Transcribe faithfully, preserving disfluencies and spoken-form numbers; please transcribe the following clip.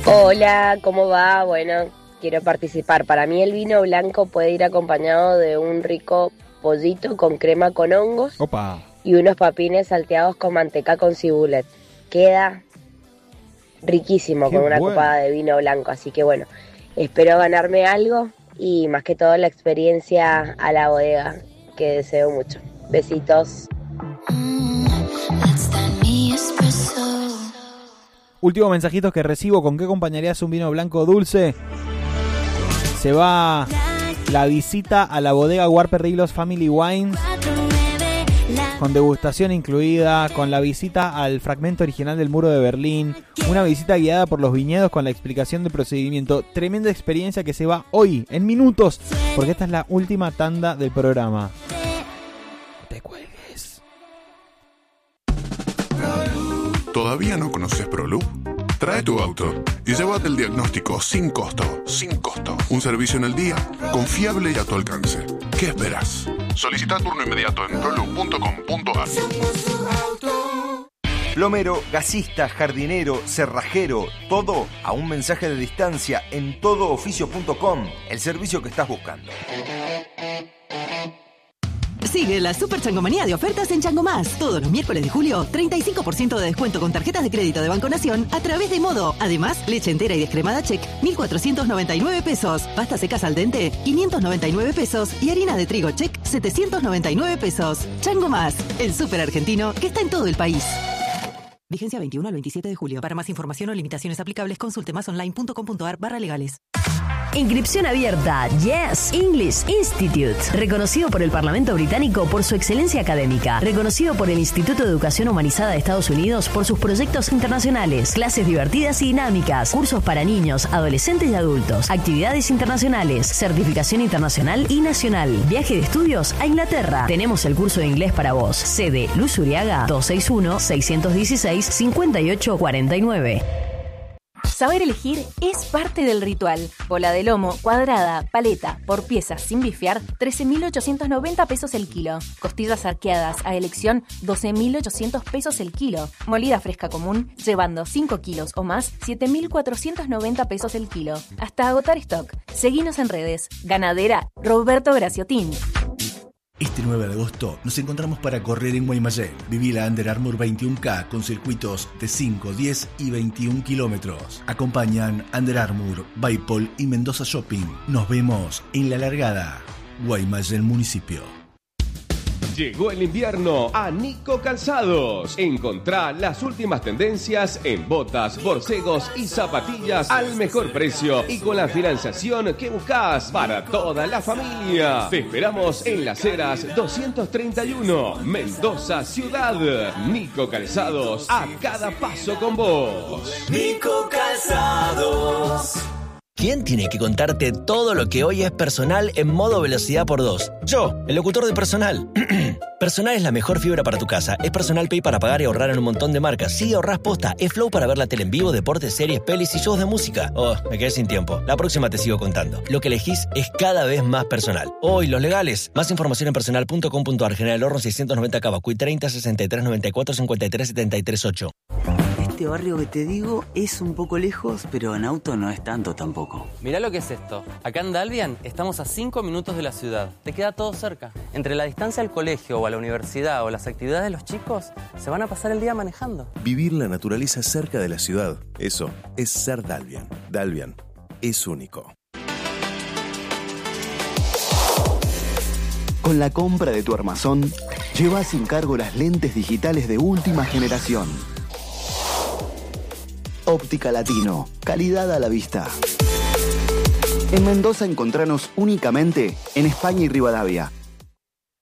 Hola, ¿cómo va? Bueno, quiero participar. Para mí el vino blanco puede ir acompañado de un rico pollito con crema con hongos. Opa. Y unos papines salteados con manteca con cibulet. Queda riquísimo. Qué con una bueno. copada de vino blanco. Así que bueno, espero ganarme algo y más que todo la experiencia a la bodega, que deseo mucho. Besitos. Último mensajito que recibo. ¿Con qué acompañarías un vino blanco dulce? Se va la visita a la bodega Warper Riglos Family Wines, con degustación incluida, con la visita al fragmento original del muro de Berlín, una visita guiada por los viñedos con la explicación del procedimiento. Tremenda experiencia que se va hoy, en minutos, porque esta es la última tanda del programa. No te cuelgues. ¿Todavía no conoces ProLoop? Trae tu auto y llévate el diagnóstico sin costo. Sin costo. Un servicio en el día, confiable y a tu alcance. ¿Qué esperas? Solicita turno inmediato en proloop punto com punto a r. Plomero, gasista, jardinero, cerrajero, todo a un mensaje de distancia en todo oficio punto com, el servicio que estás buscando. Sigue la Super Changomanía de ofertas en Chango Más. Todos los miércoles de julio, treinta y cinco por ciento de descuento con tarjetas de crédito de Banco Nación a través de Modo. Además, leche entera y descremada Check, mil cuatrocientos noventa y nueve pesos. Pasta secas al dente, quinientos noventa y nueve pesos. Y harina de trigo Check, setecientos noventa y nueve pesos. Chango Más, el súper argentino que está en todo el país. Vigencia veintiuno al veintisiete de julio. Para más información o limitaciones aplicables, consulte más online punto com punto a r barra legales. Inscripción abierta. Yes English Institute. Reconocido por el Parlamento británico por su excelencia académica. Reconocido por el Instituto de Educación Humanizada de Estados Unidos por sus proyectos internacionales. Clases divertidas y dinámicas. Cursos para niños, adolescentes y adultos. Actividades internacionales. Certificación internacional y nacional. Viaje de estudios a Inglaterra. Tenemos el curso de inglés para vos. Sede Luz Uriaga, dos seis uno, seis uno seis, cinco ocho cuatro nueve. Saber elegir es parte del ritual. Bola de lomo, cuadrada, paleta, por piezas sin bifear, trece mil ochocientos noventa pesos el kilo. Costillas arqueadas a elección, doce mil ochocientos pesos el kilo. Molida fresca común, llevando cinco kilos o más, siete mil cuatrocientos noventa pesos el kilo. Hasta agotar stock. Seguinos en redes. Ganadera Roberto Graciotín. Este nueve de agosto nos encontramos para correr en Guaymallén. Viví la Under Armour veintiuno K con circuitos de cinco, diez y veintiún kilómetros. Acompañan Under Armour, Baipol y Mendoza Shopping. Nos vemos en la largada. Guaymallén Municipio. Llegó el invierno a Nico Calzados. Encontrá las últimas tendencias en botas, borcegos y zapatillas al mejor precio y con la financiación que buscás para toda la familia. Te esperamos en Las Heras doscientos treinta y uno, Mendoza Ciudad. Nico Calzados, a cada paso con vos. Nico Calzados. ¿Quién tiene que contarte todo lo que hoy es personal en modo velocidad por dos? Yo, el locutor de Personal. Personal es la mejor fibra para tu casa. Es Personal Pay para pagar y ahorrar en un montón de marcas. Sí, ahorrás posta. Es Flow para ver la tele en vivo, deportes, series, pelis y shows de música. Oh, me quedé sin tiempo. La próxima te sigo contando. Lo que elegís es cada vez más personal. Hoy, los legales. Más información en personal punto com punto a r. General Horno seiscientos noventa Cavacuy treinta, sesenta y tres, noventa y cuatro, cincuenta y tres, setenta y tres, ocho. Este barrio que te digo es un poco lejos, pero en auto no es tanto tampoco. Mirá lo que es esto. Acá en Dalvian estamos a cinco minutos de la ciudad. Te queda todo cerca. Entre la distancia al colegio o a la universidad o las actividades de los chicos, se van a pasar el día manejando. Vivir la naturaleza cerca de la ciudad. Eso es ser Dalvian. Dalvian es único. Con la compra de tu armazón, lleva sin cargo las lentes digitales de última generación. Óptica Latino, calidad a la vista. En Mendoza encontranos únicamente en España y Rivadavia.